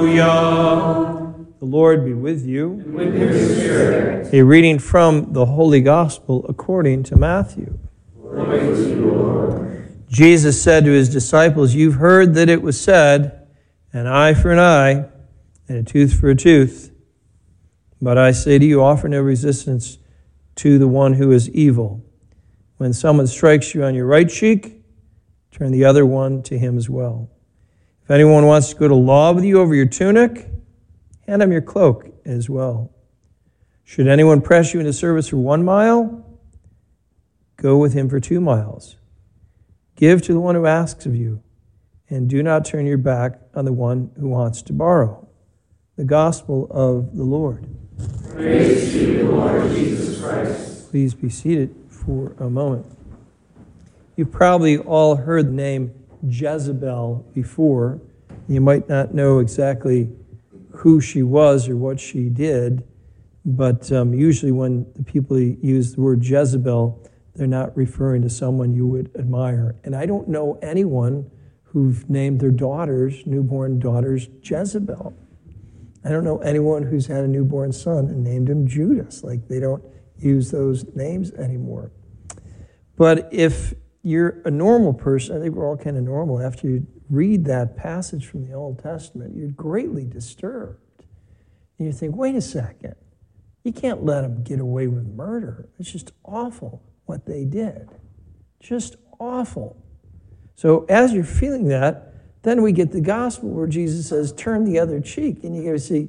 Hallelujah. The Lord be with you. And with your spirit. A reading from the Holy Gospel according to Matthew. Glory to you, Lord. Jesus said to his disciples, "You've heard that it was said, an eye for an eye and a tooth for a tooth. But I say to you, offer no resistance to the one who is evil. When someone strikes you on your right cheek, turn the other one to him as well. If anyone wants to go to law with you over your tunic, hand him your cloak as well. Should anyone press you into service for 1 mile, go with him for 2 miles. Give to the one who asks of you, and do not turn your back on the one who wants to borrow." The Gospel of the Lord. Praise to you, Lord Jesus Christ. Please be seated for a moment. You've probably all heard the name Jezebel before. You might not know exactly who she was or what she did, but usually when the people use the word Jezebel, they're not referring to someone you would admire. And I don't know anyone who've named their daughters, newborn daughters, Jezebel. I don't know anyone who's had a newborn son and named him Judas. Like, they don't use those names anymore. But if you're a normal person, I think we're all kind of normal, after you read that passage from the Old Testament, you're greatly disturbed. And you think, wait a second, you can't let them get away with murder. It's just awful what they did. Just awful. So as you're feeling that, then we get the gospel where Jesus says, turn the other cheek. And you got to see,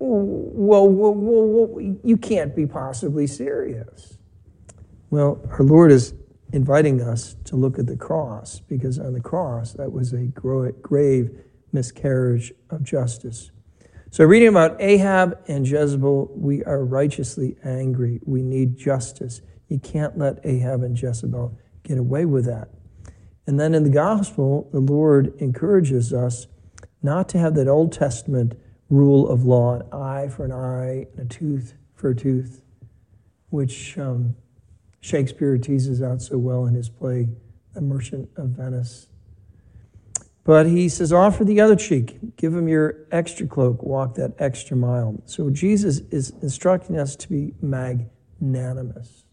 whoa, you can't be possibly serious. Well, our Lord is inviting us to look at the cross, because on the cross, that was a grave miscarriage of justice. So reading about Ahab and Jezebel, we are righteously angry. We need justice. You can't let Ahab and Jezebel get away with that. And then in the gospel, the Lord encourages us not to have that Old Testament rule of law, an eye for an eye and a tooth for a tooth, which Shakespeare teases out so well in his play, The Merchant of Venice. But he says, offer the other cheek. Give him your extra cloak. Walk that extra mile. So Jesus is instructing us to be magnanimous.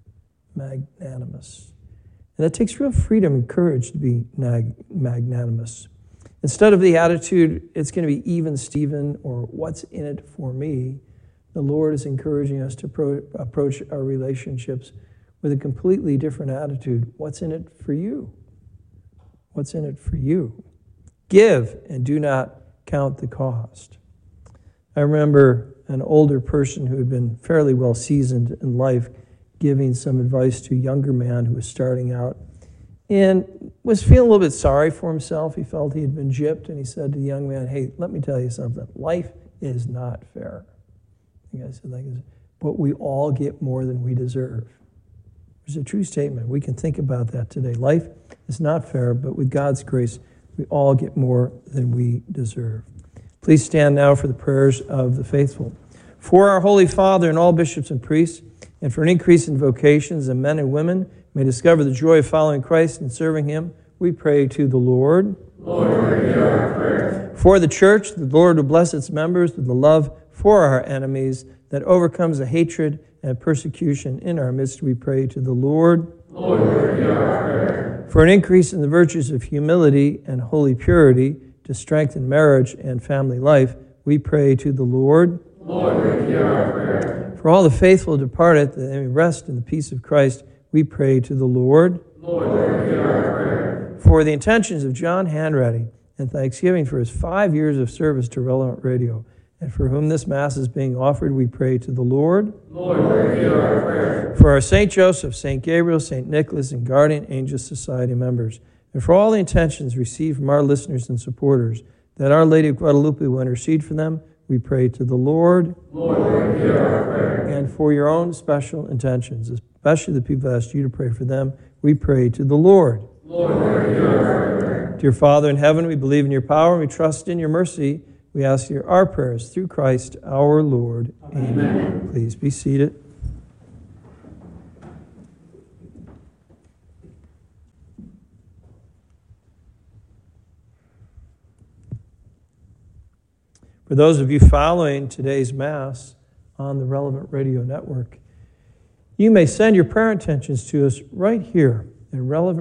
Magnanimous. And it takes real freedom and courage to be magnanimous. Instead of the attitude, it's going to be even Steven, or what's in it for me, the Lord is encouraging us to approach our relationships with a completely different attitude. What's in it for you? What's in it for you? Give and do not count the cost. I remember an older person who had been fairly well seasoned in life giving some advice to a younger man who was starting out and was feeling a little bit sorry for himself. He felt he had been gypped, and he said to the young man, "Hey, let me tell you something. Life is not fair." The guy said, "But we all get more than we deserve." It's a true statement. We can think about that today. Life is not fair, but with God's grace, we all get more than we deserve. Please stand now for the prayers of the faithful. For our Holy Father and all bishops and priests, and for an increase in vocations, and men and women may discover the joy of following Christ and serving Him, we pray to the Lord. Lord, hear our prayer. For the church, the Lord will bless its members with the love for our enemies that overcomes the hatred and persecution in our midst. We pray to the Lord. Lord, hear our prayer. For an increase in the virtues of humility and holy purity to strengthen marriage and family life, we pray to the Lord. Lord, hear our prayer. For all the faithful departed, that they may rest in the peace of Christ, we pray to the Lord. Lord, hear our prayer. For the intentions of John Hanratty, and thanksgiving for his 5 years of service to Relevant Radio, and for whom this Mass is being offered, we pray to the Lord. Lord, hear our prayer. For our St. Joseph, St. Gabriel, St. Nicholas, and Guardian Angel Society members, and for all the intentions received from our listeners and supporters, that Our Lady of Guadalupe will intercede for them, we pray to the Lord. Lord, hear our prayer. And for your own special intentions, especially the people who asked you to pray for them, we pray to the Lord. Lord, hear our prayer. Dear Father in heaven, we believe in your power and we trust in your mercy. We ask you our prayers through Christ our Lord. Amen. Please be seated. For those of you following today's Mass on the Relevant Radio Network, you may send your prayer intentions to us right here at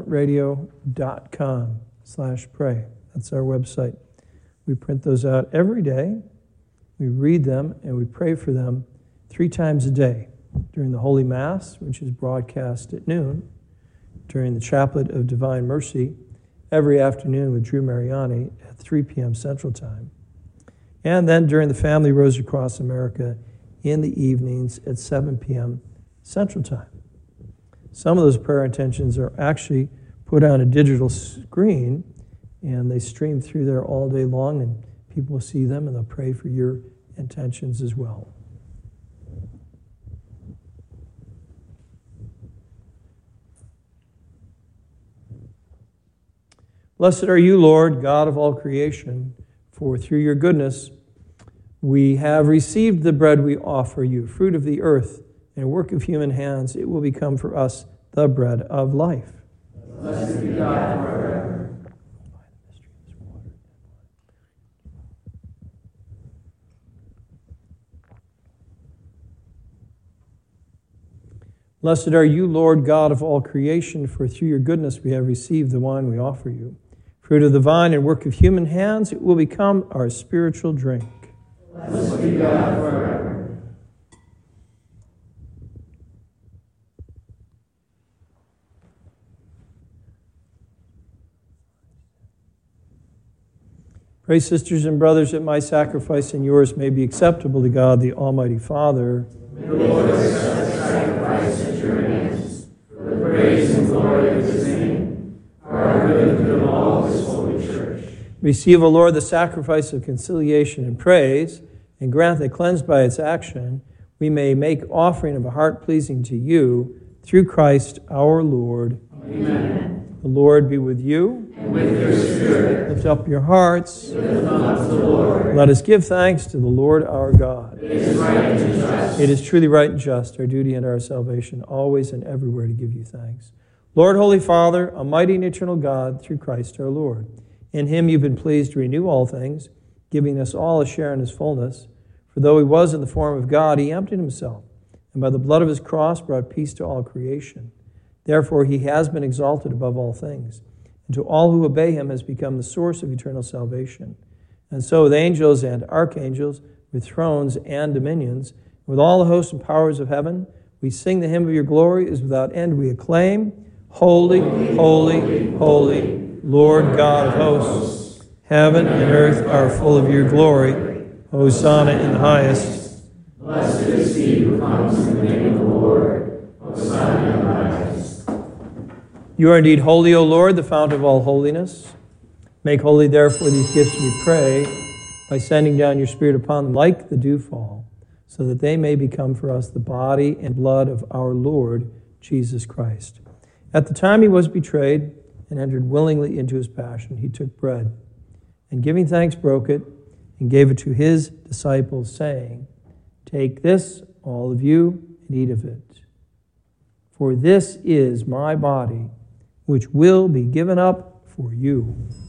relevantradio.com/pray. That's our website. We print those out every day. We read them and we pray for them 3 times a day during the Holy Mass, which is broadcast at noon, during the Chaplet of Divine Mercy every afternoon with Drew Mariani at 3 p.m. Central Time, and then during the Family Rosary Across America in the evenings at 7 p.m. Central Time. Some of those prayer intentions are actually put on a digital screen, and they stream through there all day long, and people will see them, and they'll pray for your intentions as well. Blessed are you, Lord, God of all creation, for through your goodness we have received the bread we offer you, fruit of the earth and work of human hands. It will become for us the bread of life. Blessed be God forever. Blessed are you, Lord, God of all creation, for through your goodness we have received the wine we offer you. Fruit of the vine and work of human hands, it will become our spiritual drink. Blessed be God forever. Pray, sisters and brothers, that my sacrifice and yours may be acceptable to God, the Almighty Father. May the Lord accept the sacrifice at your hands, for the praise and glory of his name, for our good and good of all his holy church. Receive, O Lord, the sacrifice of conciliation and praise, and grant that, cleansed by its action, we may make offering of a heart pleasing to you, through Christ our Lord. Amen. The Lord be with you. And with your spirit. Lift up your hearts. Lift them up to the Lord. Let us give thanks to the Lord our God. It is right and just. It is truly right and just, our duty and our salvation, always and everywhere to give you thanks. Lord, Holy Father, a mighty and eternal God, through Christ our Lord. In him you've been pleased to renew all things, giving us all a share in his fullness. For though he was in the form of God, he emptied himself, and by the blood of his cross brought peace to all creation. Therefore he has been exalted above all things, and to all who obey him has become the source of eternal salvation. And so with angels and archangels, with thrones and dominions, with all the hosts and powers of heaven, we sing the hymn of your glory is without end. We acclaim, Holy, holy, holy, Lord God of hosts. Heaven and earth are full of your glory. Hosanna in the highest. Blessed is he who comes in the name of the Lord. Hosanna in the highest. You are indeed holy, O Lord, the fount of all holiness. Make holy, therefore, these gifts, we pray, by sending down your Spirit upon them like the dewfall, so that they may become for us the body and blood of our Lord Jesus Christ. At the time he was betrayed and entered willingly into his passion, he took bread, and giving thanks broke it, and gave it to his disciples, saying, Take this, all of you, and eat of it. For this is my body, which will be given up for you.